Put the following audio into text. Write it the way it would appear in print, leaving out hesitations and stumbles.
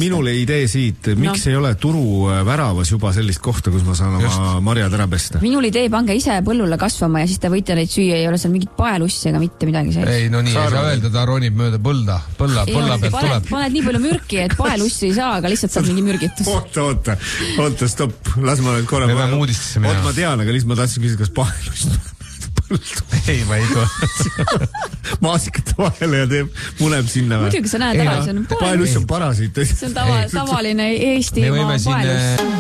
minule idee siit, miks ei ole turu väravas juba sellist kohta, kus ma saan oma marjad ära pesta? Minul idee, pange ise põllule kasvama ja siis te võite neid süüa, ei ole seal mingit paelussi ega mitte midagi sees. Ei, no nii, ei saa öelda, ta ronib mööda põlla pealt tuleb. Paned nii palju mürki, et paelussi ei saa, aga lihtsalt saad mingi mürgitus. Oota, stopp, las ma nüüd korra. Me peame uudistesse minema. Ma tean, aga lihtsalt ma tahtsin küsida, kas paelust ei, ma ei tule. Maasikate vahele ja muneb sinna. Muidugi sa näed ära, see on paelus on parasiit. See on tavaline Eestimaa paelus.